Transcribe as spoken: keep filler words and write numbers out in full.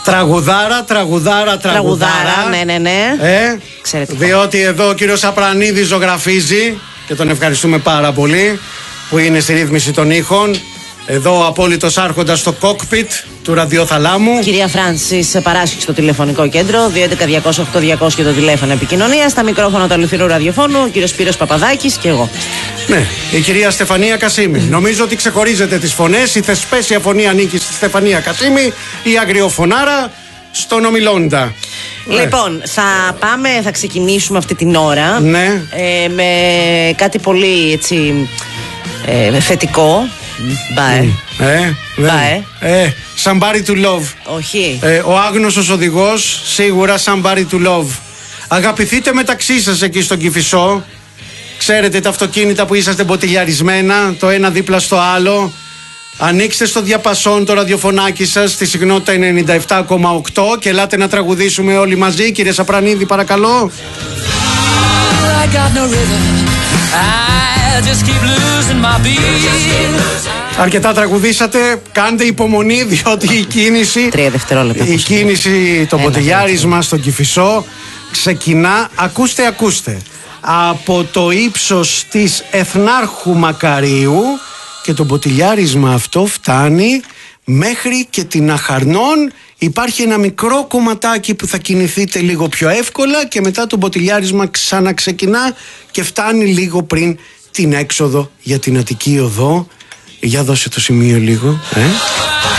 Τραγουδάρα, τραγουδάρα, τραγουδάρα. Τραγουδάρα, ναι, ναι, ναι. Ε, Εξαιρετικό. διότι εδώ ο κύριος Απρανίδης ζωγραφίζει και τον ευχαριστούμε πάρα πολύ που είναι στη ρύθμιση των ήχων. Εδώ ο απόλυτος άρχοντας στο κόκπιτ του ραδιοθαλάμου. Κυρία Φράνσις παράσχει στο τηλεφωνικό κέντρο δύο έντεκα διακόσια οκτώ διακόσια το τηλέφωνο επικοινωνία. Στα μικρόφωνα του αληθινού ραδιοφώνου, ο κύριος Σπύρος Παπαδάκης και εγώ. Ναι, η κυρία Στεφανία Κασίμη. Νομίζω ότι ξεχωρίζετε τις φωνές. Η θεσπέσια φωνή ανήκει στη Στεφανία Κασίμη, η αγριοφωνάρα στον ομιλώντα. Λοιπόν, θα πάμε, θα ξεκινήσουμε αυτή την ώρα ναι. ε, με κάτι πολύ έτσι ε, θετικό. Μπαε. Ε, Μπαε. Ε, somebody to love. Όχι. Ε, ο άγνωστος οδηγός, σίγουρα somebody to love. Αγαπηθείτε μεταξύ σας εκεί στον Κηφισό. Ξέρετε τα αυτοκίνητα που είσαστε μποτιλιαρισμένα, το ένα δίπλα στο άλλο. Ανοίξτε στο διαπασόν το ραδιοφωνάκι σας στη συχνότητα ενενήντα επτά κόμμα οκτώ και ελάτε να τραγουδήσουμε όλοι μαζί. Κύριε Σαπρανίδη, παρακαλώ. Αρκετά τραγουδήσατε, κάντε υπομονή διότι η κίνηση, Τρία δευτερόλεπτα. η κίνηση, το μποτιλιάρισμα στον Κηφισό ξεκινά, ακούστε, ακούστε, από το ύψος της Εθνάρχου Μακαρίου και το μποτιλιάρισμα αυτό φτάνει μέχρι και την Αχαρνών. Υπάρχει ένα μικρό κομματάκι που θα κινηθείτε λίγο πιο εύκολα και μετά το μποτιλιάρισμα ξαναξεκινά και φτάνει λίγο πριν την έξοδο για την Αττική Οδό. Για δώσε το σημείο λίγο, ε.